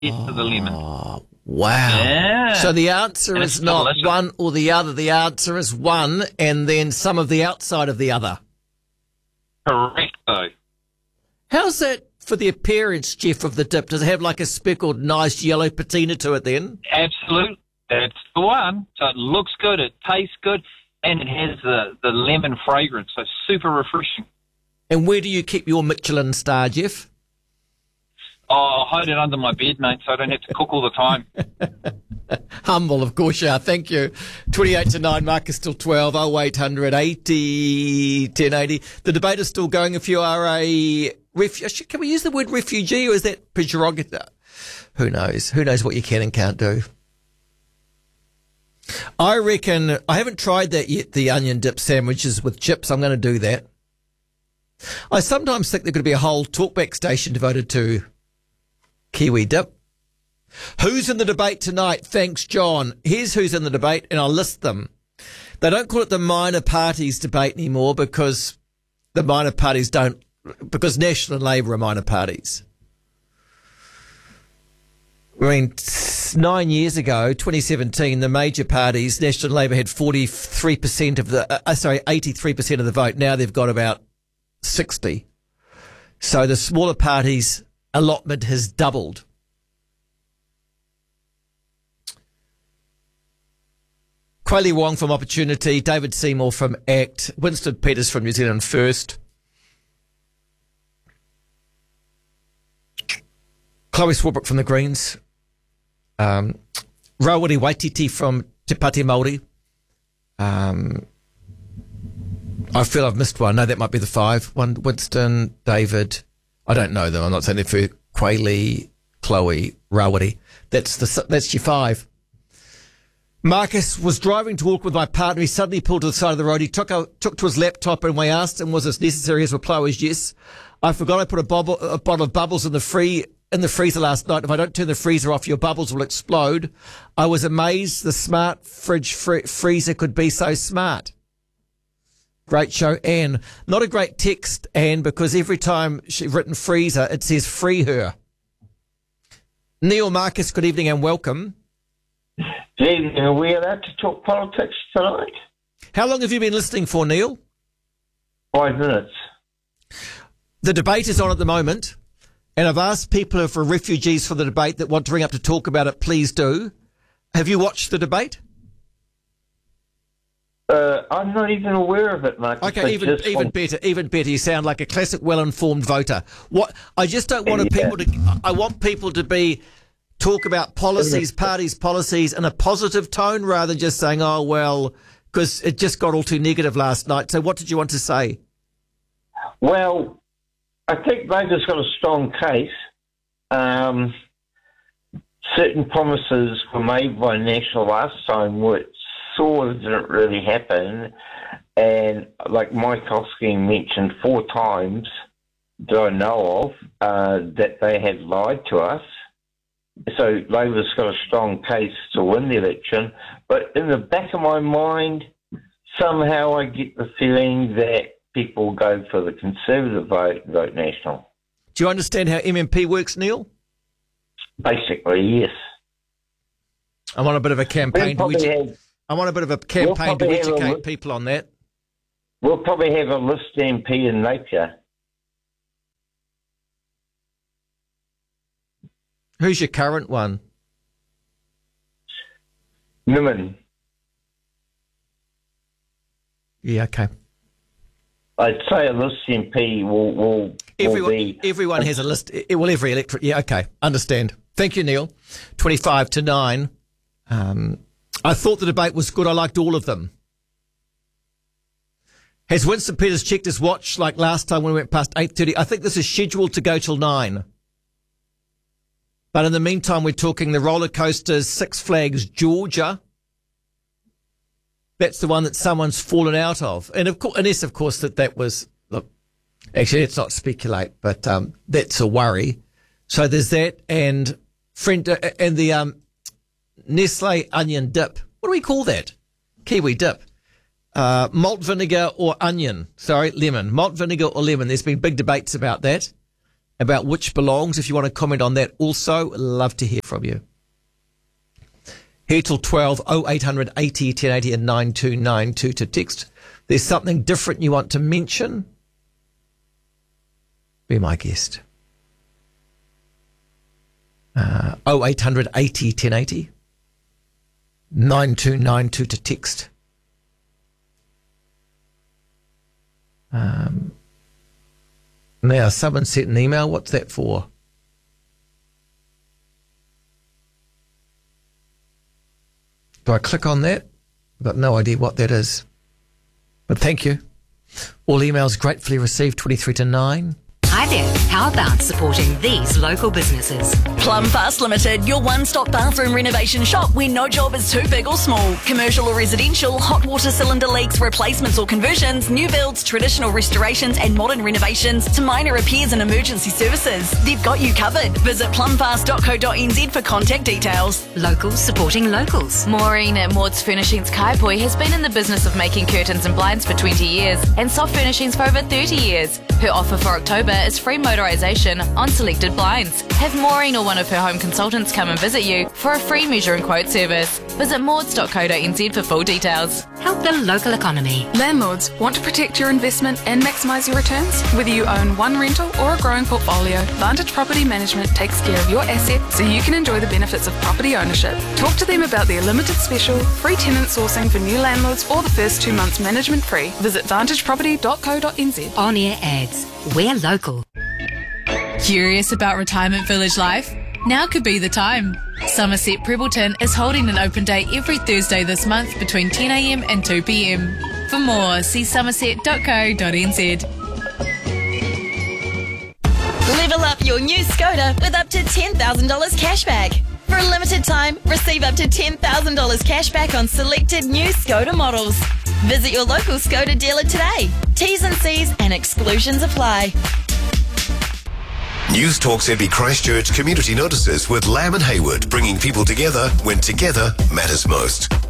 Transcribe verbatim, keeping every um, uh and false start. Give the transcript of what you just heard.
hit oh, to the lemon. Wow. Yeah. So the answer and is not delicious. one or the other. The answer is one and then some of the outside of the other. Correct, though. How's that for the appearance, Jeff, of the dip? Does it have like a speckled, nice yellow patina to it then? Absolutely. That's the one. So it looks good, it tastes good, and it has the, the lemon fragrance, so super refreshing. And where do you keep your Michelin star, Jeff? Oh, I hide it under my bed, mate, so I don't have to cook all the time. Humble, of course you are. Thank you. twenty-eight to nine, Marcus still twelve, oh eight hundred eighty ten eighty. The debate is still going. If you are a refugee, can we use the word refugee or is that pejorative? Who knows? Who knows what you can and can't do? I reckon, I haven't tried that yet, the onion dip sandwiches with chips. I'm going to do that. I sometimes think there could be a whole talkback station devoted to Kiwi dip. Who's in the debate tonight? Thanks, John. Here's who's in the debate, and I'll list them. They don't call it the minor parties debate anymore because the minor parties don't, because National and Labour are minor parties. I mean, nine years ago, twenty seventeen, the major parties, National and Labour had forty-three percent of the, uh, sorry, eighty-three percent of the vote. Now they've got about sixty. So the smaller parties' allotment has doubled. Quayle Wong from Opportunity, David Seymour from ACT, Winston Peters from New Zealand First, Chloe Swarbrick from the Greens, um, Rawiri Waititi from Te Pāti Māori. Um, I feel I've missed one. No, that might be the five. One, Winston, David. I don't know them. I'm not saying they're for Quayle, Chloe, Rawiri. That's the that's your five. Marcus was driving to walk with my partner. He suddenly pulled to the side of the road. He took a, took to his laptop and we asked him, was this necessary? His reply was yes. I forgot I put a, bubble, a bottle of bubbles in the free in the freezer last night. If I don't turn the freezer off, your bubbles will explode. I was amazed the smart fridge free, freezer could be so smart. Great show, Anne. Not a great text, Anne, because every time she's written freezer, it says free her. Neil Marcus, good evening and welcome. Good evening. Are we allowed to talk politics tonight? How long have you been listening for, Neil? Five minutes. The debate is on at the moment, and I've asked people for refugees for the debate that want to ring up to talk about it, please do. Have you watched the debate? Uh, I'm not even aware of it, Marcus. Okay, even even want... better, even better. You sound like a classic, well-informed voter. What I just don't want yeah. people to. I want people to be talk about policies, parties, policies in a positive tone rather than just saying, "Oh well," because it just got all too negative last night. So, what did you want to say? Well, I think Labour's got a strong case. Um, certain promises were made by National last time, which sort of didn't really happen, and like Mike Hosking mentioned four times that I know of uh, that they had lied to us. So Labour's got a strong case to win the election, but in the back of my mind, somehow I get the feeling that people go for the Conservative vote, vote National. Do you understand how M M P works, Neil? Basically, yes. I want a bit of a campaign to edu- have, I want a bit of a campaign we'll to educate li- people on that. We'll probably have a list M P in Napier. Who's your current one? Nimmin. Yeah, okay. I'd say a list M P will, will, Everyone, will be... everyone has a list. Well, every electorate. Yeah, okay. Understand. Thank you, Neil. twenty-five to nine. Um, I thought the debate was good. I liked all of them. Has Winston Peters checked his watch like last time when we went past eight thirty? I think this is scheduled to go till nine. But in the meantime, we're talking the roller coasters, Six Flags Georgia. That's the one that someone's fallen out of. And of course, unless, of course, that that was, look, actually, let's not speculate, but um, that's a worry. So there's that, and friend, uh, and the um, Nestle onion dip. What do we call that? Kiwi dip. Uh, malt vinegar or onion. Sorry, lemon. Malt vinegar or lemon. There's been big debates about that. about which belongs. If you want to comment on that also, love to hear from you. Here till twelve, oh eight hundred eighty ten eighty and nine two nine two to text. There's something different you want to mention, be my guest. Uh, oh eight hundred eighty ten eighty, nine two nine two to text. Um, now, someone sent an email. What's that for? Do I click on that? I've got no idea what that is. But thank you. All emails gratefully received, twenty-three to nine. Hi there. How about supporting these local businesses? Plum Fast Limited, your one-stop bathroom renovation shop where no job is too big or small. Commercial or residential, hot water cylinder leaks, replacements or conversions, new builds, traditional restorations and modern renovations to minor repairs and emergency services. They've got you covered. Visit plum fast dot co dot n z for contact details. Locals supporting locals. Maureen at Maud's Furnishings Kaipoi has been in the business of making curtains and blinds for twenty years and soft furnishings for over thirty years. Her offer for October is free motorisation on selected blinds. Have Maureen or one of her home consultants come and visit you for a free measure and quote service. Visit mauds dot co dot n z for full details. Help the local economy. Landlords, want to protect your investment and maximise your returns? Whether you own one rental or a growing portfolio, Vantage Property Management takes care of your assets so you can enjoy the benefits of property ownership. Talk to them about their limited special, free tenant sourcing for new landlords or the first two months management free. Visit vantage property dot co dot n z. On-air ads. We're local. Curious about retirement village life? Now could be the time. Somerset Prebbleton is holding an open day every Thursday this month between ten a m and two p m. For more, see somerset dot co dot n z. Level up your new Skoda with up to ten thousand dollars cashback. For a limited time, receive up to ten thousand dollars cashback on selected new Skoda models. Visit your local Skoda dealer today. T's and C's and exclusions apply. News Talk Z B Christchurch Community Notices with Lamb and Hayward, bringing people together when together matters most.